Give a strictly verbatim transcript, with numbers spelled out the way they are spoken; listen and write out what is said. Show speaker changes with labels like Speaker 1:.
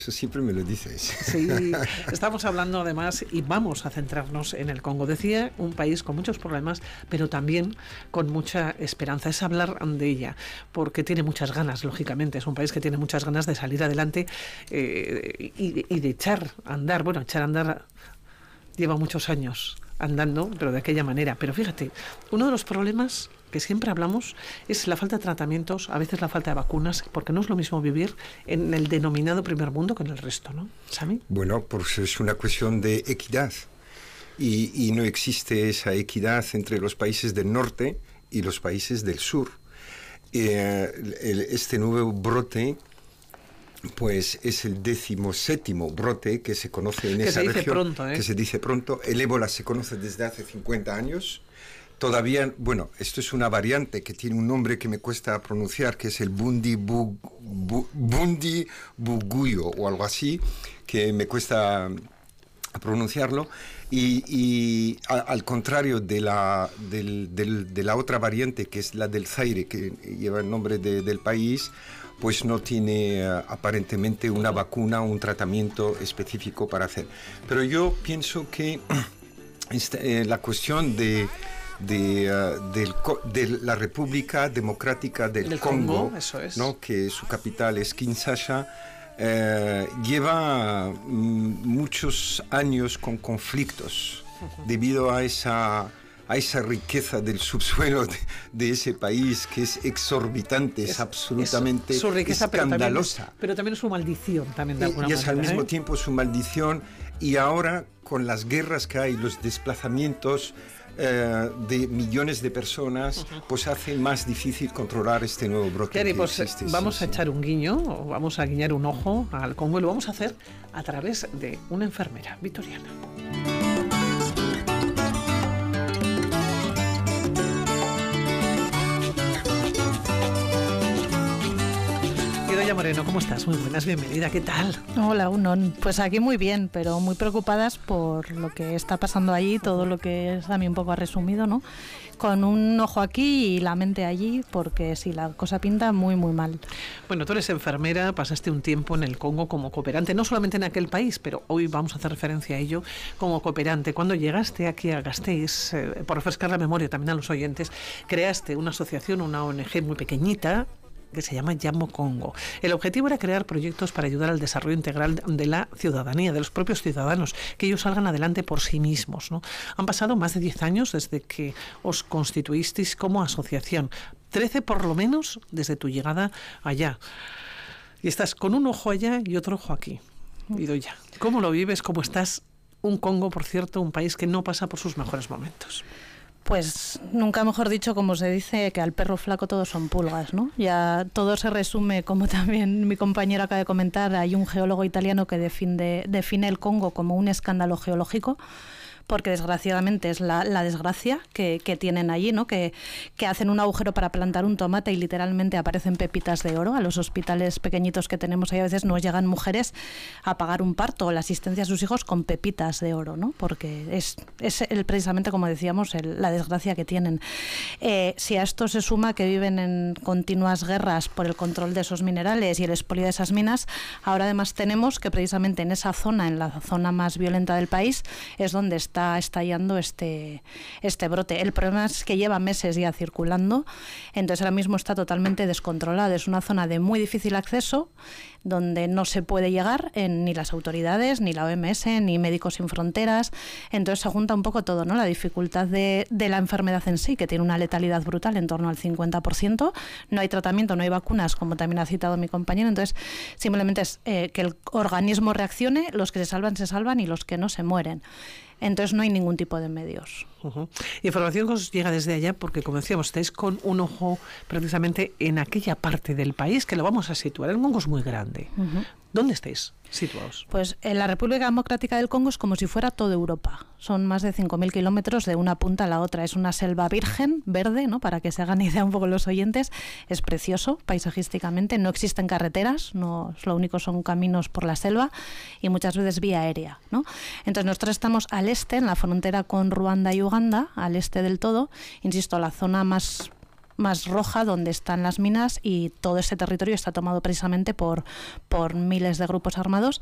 Speaker 1: Eso siempre me lo dices.
Speaker 2: Sí, estamos hablando además y vamos a centrarnos en el Congo. Decía, un país con muchos problemas, pero también con mucha esperanza. Es hablar de ella, porque tiene muchas ganas, lógicamente. Es un país que tiene muchas ganas de salir adelante eh, y, y de echar a andar. Bueno, echar a andar lleva muchos años andando, pero de aquella manera. Pero fíjate, uno de los problemas que siempre hablamos es la falta de tratamientos, a veces la falta de vacunas, porque no es lo mismo vivir en el denominado primer mundo que en el resto, ¿no, Sami?
Speaker 1: Bueno, pues es una cuestión de equidad y, y no existe esa equidad entre los países del norte y los países del sur. Eh, el, este nuevo brote pues es el decimoséptimo brote que se conoce en
Speaker 2: que
Speaker 1: esa
Speaker 2: se dice
Speaker 1: región,
Speaker 2: pronto, ¿eh?
Speaker 1: que se dice pronto. El ébola se conoce desde hace cincuenta años. Todavía, bueno, esto es una variante que tiene un nombre que me cuesta pronunciar, que es el Bundi bu, bu, Bundi Buguyo o algo así, que me cuesta pronunciarlo. Y, y a, al contrario de la, del, del, de la otra variante, que es la del Zaire, que lleva el nombre de, del país, pues no tiene uh, aparentemente una vacuna o un tratamiento específico para hacer. Pero yo pienso que esta, eh, la cuestión de... De, uh, del, de la República Democrática del,
Speaker 2: del
Speaker 1: Congo,
Speaker 2: Congo, eso es.
Speaker 1: ¿no? Que su capital es Kinshasa, eh, lleva mm, muchos años con conflictos uh-huh. debido a esa, a esa riqueza del subsuelo de, de ese país que es exorbitante, es, es absolutamente es su riqueza, escandalosa.
Speaker 2: Pero también, pero también es su maldición, también de alguna
Speaker 1: y, y
Speaker 2: manera.
Speaker 1: es al mismo
Speaker 2: ¿eh?
Speaker 1: tiempo su maldición, y ahora con las guerras que hay, los desplazamientos Eh, de millones de personas, uh-huh. pues hace más difícil controlar este nuevo brote.
Speaker 2: Claro,
Speaker 1: que
Speaker 2: pues
Speaker 1: existe,
Speaker 2: vamos
Speaker 1: sí,
Speaker 2: a echar
Speaker 1: sí.
Speaker 2: un guiño, o vamos a guiñar un ojo al Congo, y lo vamos a hacer a través de una enfermera vitoriana. Idoia Moreno, ¿cómo estás? Muy buenas, bienvenida, ¿qué tal?
Speaker 3: Hola, Unon. Pues aquí muy bien, pero muy preocupadas por lo que está pasando allí, todo lo que Sami un poco ha resumido, ¿no? Con un ojo aquí y la mente allí, porque sí, la cosa pinta muy, muy mal.
Speaker 2: Bueno, tú eres enfermera, pasaste un tiempo en el Congo como cooperante, no solamente en aquel país, pero hoy vamos a hacer referencia a ello como cooperante. Cuando llegaste aquí a Gasteiz, eh, por refrescar la memoria también a los oyentes, creaste una asociación, una O N G muy pequeñita, que se llama Yamo Congo. El objetivo era crear proyectos para ayudar al desarrollo integral de la ciudadanía, de los propios ciudadanos, que ellos salgan adelante por sí mismos, ¿no? Han pasado más de diez años desde que os constituisteis como asociación, trece por lo menos desde tu llegada allá. Y estás con un ojo allá y otro ojo aquí. Idoia, ¿cómo lo vives? ¿Cómo estás? Un Congo, por cierto, un país que no pasa por sus mejores momentos.
Speaker 3: Pues nunca mejor dicho, como se dice, que al perro flaco todos son pulgas, ¿no? Ya todo se resume, como también mi compañero acaba de comentar, hay un geólogo italiano que define, define el Congo como un escándalo geológico, porque desgraciadamente es la, la desgracia que, que tienen allí, ¿no? Que, que hacen un agujero para plantar un tomate y literalmente aparecen pepitas de oro. A los hospitales pequeñitos que tenemos ahí a veces nos llegan mujeres a pagar un parto o la asistencia a sus hijos con pepitas de oro, ¿no? Porque es, es el, precisamente, como decíamos, el, la desgracia que tienen. Eh, si a esto se suma que viven en continuas guerras por el control de esos minerales y el expolio de esas minas, ahora además tenemos que precisamente en esa zona, en la zona más violenta del país, es donde está estallando este, este brote. El problema es que lleva meses ya circulando, entonces ahora mismo está totalmente descontrolado. Es una zona de muy difícil acceso, donde no se puede llegar en, ni las autoridades, ni la O M S, ni Médicos Sin Fronteras. Entonces se junta un poco todo, ¿no? La dificultad de, de la enfermedad en sí, que tiene una letalidad brutal, en torno al cincuenta por ciento. No hay tratamiento, no hay vacunas, como también ha citado mi compañero. Entonces simplemente es eh, que el organismo reaccione, los que se salvan se salvan y los que no se mueren. Entonces no hay ningún tipo de medios.
Speaker 2: Uh-huh. Información que os llega desde allá porque, como decíamos, estáis con un ojo precisamente en aquella parte del país que lo vamos a situar. El Congo es muy grande. Uh-huh. ¿Dónde estáis situados?
Speaker 3: Pues en la República Democrática del Congo es como si fuera toda Europa. Son más de cinco mil kilómetros de una punta a la otra. Es una selva virgen, verde, ¿no? Para que se hagan idea un poco los oyentes. Es precioso paisajísticamente. No existen carreteras, no, lo único son caminos por la selva y muchas veces vía aérea, ¿no? Entonces nosotros estamos al este, en la frontera con Ruanda y Uganda, al este del todo. Insisto, la zona más más roja, donde están las minas, y todo ese territorio está tomado precisamente por, por miles de grupos armados.